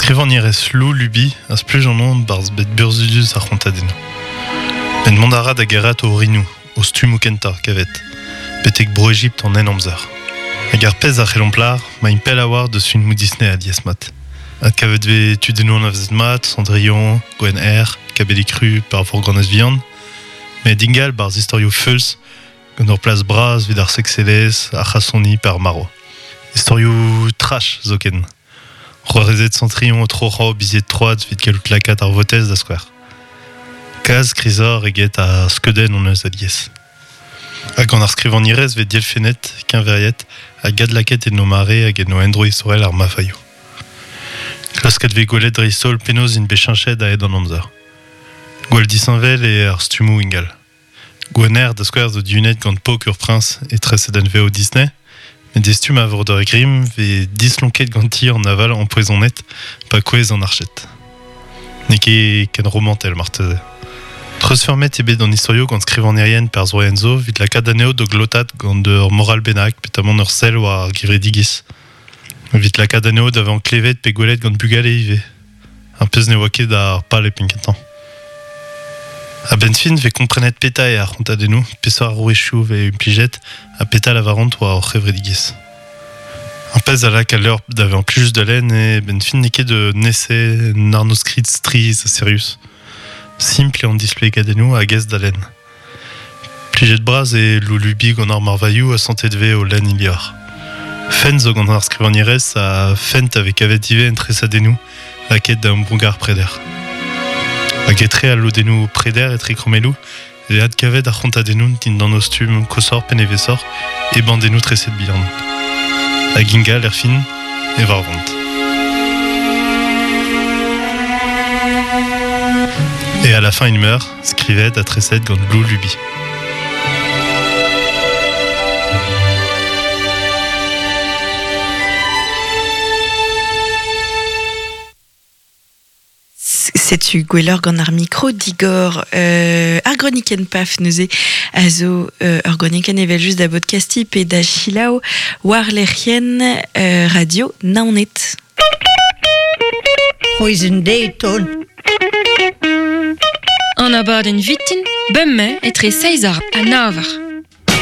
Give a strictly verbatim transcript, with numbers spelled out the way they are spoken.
Skrivan ires lou lubi, as pluj an on barz bet burzudus ar c'hontadeno. Ben mondara da gerat o rinou, o stum o kenta, kavet. Betek bro Egypt en en amzer. Hag ar pez ar c'helomplar, ma impel a war deus un mou Disney a dies mat. Ad kavet ve tudeno an avzet mat, Cendrillon, Gwen R, kabeli cru par vor granez viand, me dingal barz historio feus, gant ur plas braz vid ar sexelez, ar c'hassoni par maro. Historio trash zoken. Roarezet Cendrillon o tro ro bizet troad vid gallout lakat ar votez da skwer. Kaz krizor eget a skeden on eus a dies. Hag an ar skrivan irez vet dielfenet, kenveriet, a gad laket et no mare hag et no endro isorel ar mafaio. Klaskat ve gwelet dreisol penoz in bechanchet a ed an amzer. Gwal disanvel e ar stumou ingal. Gwener da skwer zo diunet gant pok ur prins e treseden veo Disney, mais des stum a vor d'ar grim ve dislonket ganti en aval empoisonnet, pa kwez an archet. Neke ken romantel marteze. Treusfermet ebe d'an historio gant skrivan irien per Zoenzo vid la kadaneo do glotat gant ur moral benak petamon ur sel war givredigis. Vid la kadaneo d'avant klevet pe gwelet gant bugale ive. Un peus ne oa ket ar pal e pinketan. A benfin ve komprenet peta e ar c'hontadeno, peseurt ar rouechou ve un plijet, a peta lavarant oa ur c'hevredigis. Un pez a la kaleur d'avant plus de laine e benfin neke de nese narnoskrit striz a serius. Simple en display gadeno a gez da laine. Plijet braz e lou lubi gant ar marvaiou a santet ve o laine ilior. Fen zo gant ar skrivan irez a fent avec avet ive en tresadenou la ket da umbrongar preder. Hag etre a lodenou preder et trikromelou e ad kavet ar c'hontadenoù din d'an ostum kosor penevesor e bandenou treset bihan. Hag ingal er fin e var vont. Et à la fin il meurt, skrivet a treset gant lou lubi. Setu gwellor gant ar mikro digor euh, ar groniken paf neuze a zo euh, ar groniken evel just da podcasti pe da chilao war lerien euh, radio naonet. Hoizen deiton. An abadenn vitin, bemme etre seizar a navar.